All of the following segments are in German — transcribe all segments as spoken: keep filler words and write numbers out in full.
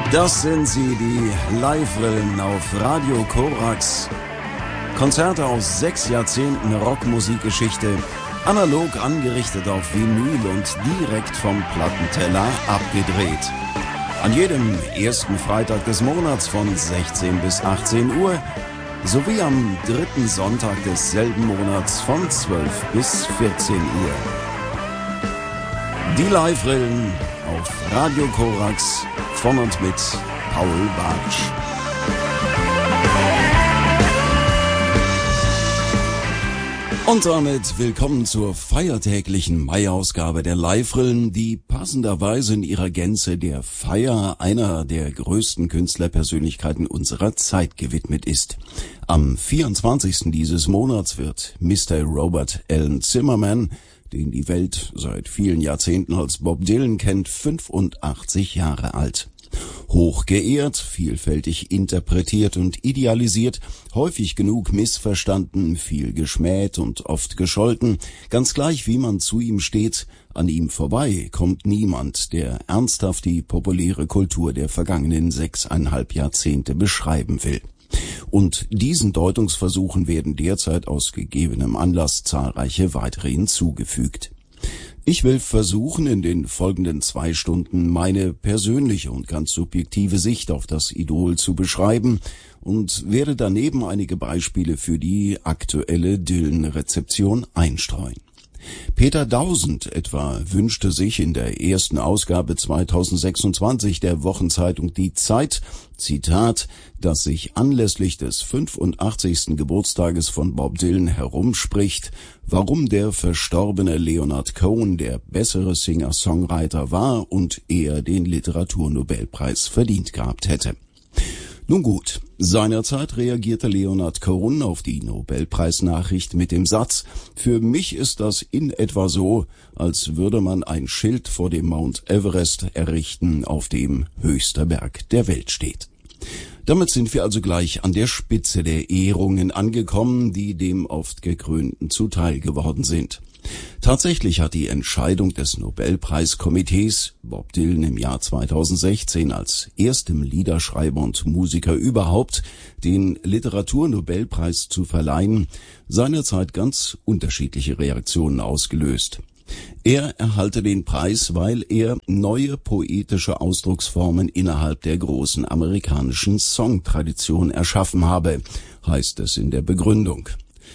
Das sind sie, die Live-Rillen auf Radio Korax. Konzerte aus sechs Jahrzehnten Rockmusikgeschichte, analog angerichtet auf Vinyl und direkt vom Plattenteller abgedreht. An jedem ersten Freitag des Monats von sechzehn bis achtzehn Uhr sowie am dritten Sonntag desselben Monats von zwölf bis vierzehn Uhr. Die Live-Rillen auf Radio Korax von und mit Paul Bartsch. Und damit willkommen zur feiertäglichen Mai-Ausgabe der Live-Rillen, die passenderweise in ihrer Gänze der Feier einer der größten Künstlerpersönlichkeiten unserer Zeit gewidmet ist. Am vierundzwanzigsten dieses Monats wird Mister Robert Allen Zimmerman, den die Welt seit vielen Jahrzehnten als Bob Dylan kennt, fünfundachtzig Jahre alt. Hoch geehrt, vielfältig interpretiert und idealisiert, häufig genug missverstanden, viel geschmäht und oft gescholten, ganz gleich wie man zu ihm steht, an ihm vorbei kommt niemand, der ernsthaft die populäre Kultur der vergangenen sechseinhalb Jahrzehnte beschreiben will. Und diesen Deutungsversuchen werden derzeit aus gegebenem Anlass zahlreiche weitere hinzugefügt. Ich will versuchen, in den folgenden zwei Stunden meine persönliche und ganz subjektive Sicht auf das Idol zu beschreiben und werde daneben einige Beispiele für die aktuelle Dylan-Rezeption einstreuen. Peter Dausend etwa wünschte sich in der ersten Ausgabe zweitausendsechsundzwanzig der Wochenzeitung Die Zeit, Zitat, dass sich anlässlich des fünfundachtzigsten Geburtstages von Bob Dylan herumspricht, warum der verstorbene Leonard Cohen der bessere Singer-Songwriter war und er den Literaturnobelpreis verdient gehabt hätte. Nun gut, seinerzeit reagierte Leonard Cohen auf die Nobelpreisnachricht mit dem Satz: Für mich ist das in etwa so, als würde man ein Schild vor dem Mount Everest errichten, auf dem höchster Berg der Welt steht. Damit sind wir also gleich an der Spitze der Ehrungen angekommen, die dem oft Gekrönten zuteil geworden sind. Tatsächlich hat die Entscheidung des Nobelpreiskomitees, Bob Dylan im Jahr zweitausendsechzehn als erstem Liederschreiber und Musiker überhaupt den Literaturnobelpreis zu verleihen, seinerzeit ganz unterschiedliche Reaktionen ausgelöst. Er erhalte den Preis, weil er neue poetische Ausdrucksformen innerhalb der großen amerikanischen Songtradition erschaffen habe, heißt es in der Begründung.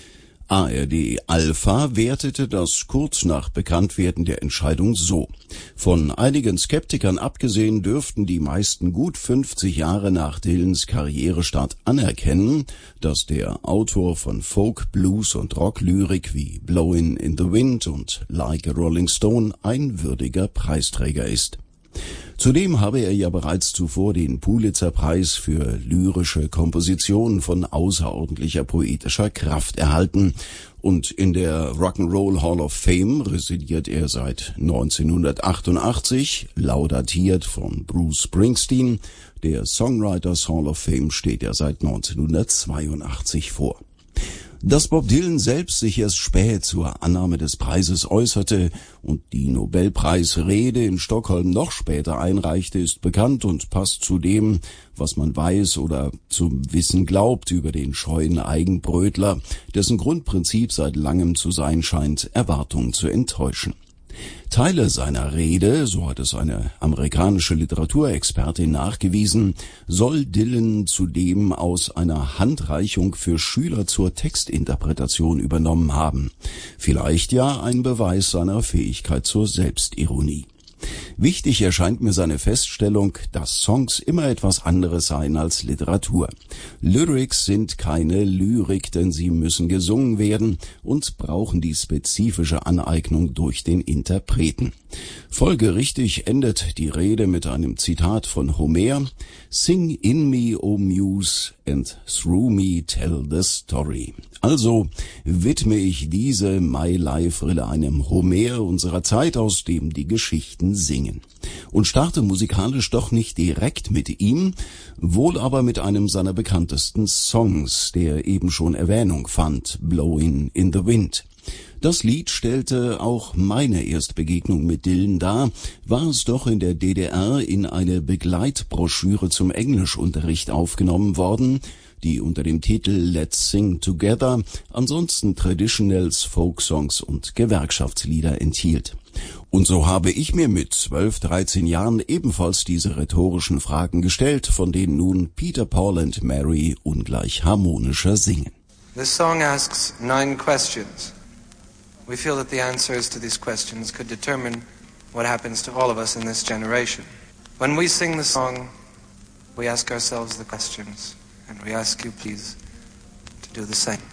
A R D Alpha wertete das kurz nach Bekanntwerden der Entscheidung so: Von einigen Skeptikern abgesehen dürften die meisten gut fünfzig Jahre nach Dylans Karrierestart anerkennen, dass der Autor von Folk, Blues und Rocklyrik wie Blowin' in the Wind und Like a Rolling Stone ein würdiger Preisträger ist. Zudem habe er ja bereits zuvor den Pulitzer-Preis für lyrische Kompositionen von außerordentlicher poetischer Kraft erhalten und in der Rock'n'Roll Hall of Fame residiert er seit neunzehnhundertachtundachtzig, laudatiert von Bruce Springsteen. Der Songwriters Hall of Fame steht er seit neunzehnhundertzweiundachtzig vor. Dass Bob Dylan selbst sich erst spät zur Annahme des Preises äußerte und die Nobelpreisrede in Stockholm noch später einreichte, ist bekannt und passt zu dem, was man weiß oder zum Wissen glaubt über den scheuen Eigenbrötler, dessen Grundprinzip seit langem zu sein scheint, Erwartungen zu enttäuschen. Teile seiner Rede, so hat es eine amerikanische Literaturexpertin nachgewiesen, soll Dylan zudem aus einer Handreichung für Schüler zur Textinterpretation übernommen haben. Vielleicht ja ein Beweis seiner Fähigkeit zur Selbstironie. Wichtig erscheint mir seine Feststellung, dass Songs immer etwas anderes seien als Literatur. Lyrics sind keine Lyrik, denn sie müssen gesungen werden und brauchen die spezifische Aneignung durch den Interpreten. Folgerichtig endet die Rede mit einem Zitat von Homer: Sing in me, O Muse, and through me tell the story. Also widme ich diese My Life-Rille einem Homer unserer Zeit, aus dem die Geschichten singen. Und starte musikalisch doch nicht direkt mit ihm, wohl aber mit einem seiner bekanntesten Songs, der eben schon Erwähnung fand, Blowin' in the Wind. Das Lied stellte auch meine Erstbegegnung mit Dylan dar, war es doch in der D D R in eine Begleitbroschüre zum Englischunterricht aufgenommen worden, die unter dem Titel Let's Sing Together ansonsten Traditionals, Folksongs und Gewerkschaftslieder enthielt. Und so habe ich mir mit zwölf, dreizehn Jahren ebenfalls diese rhetorischen Fragen gestellt, von denen nun Peter, Paul and Mary ungleich harmonischer singen. This song asks nine questions. We feel that the answers to these questions could determine what happens to all of us in this generation. When we sing the song, we ask ourselves the questions, and we ask you please to do the same.